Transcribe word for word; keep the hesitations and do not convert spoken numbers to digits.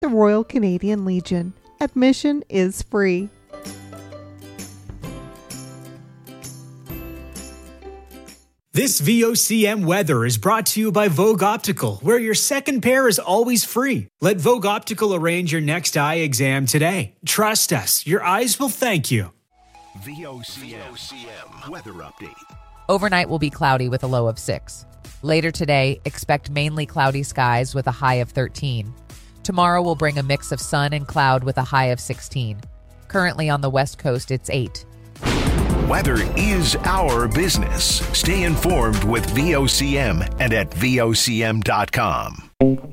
the Royal Canadian Legion. Admission is free. This V O C M weather is brought to you by Vogue Optical, where your second pair is always free. Let Vogue Optical arrange your next eye exam today. Trust us, your eyes will thank you. V O C M weather update. Overnight will be cloudy with a low of six. Later today, expect mainly cloudy skies with a high of thirteen. Tomorrow will bring a mix of sun and cloud with a high of sixteen. Currently on the West Coast, it's eight. Weather is our business. Stay informed with V O C M and at V O C M dot com.